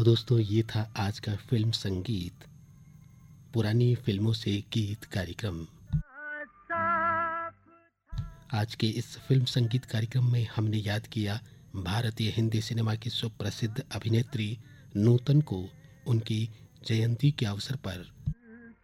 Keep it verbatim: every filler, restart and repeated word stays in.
तो दोस्तों ये था आज का फिल्म संगीत, पुरानी फिल्मों से गीत कार्यक्रम। आज के इस फिल्म संगीत कार्यक्रम में हमने याद किया भारतीय हिंदी सिनेमा की सुप्रसिद्ध अभिनेत्री नूतन को उनकी जयंती के अवसर पर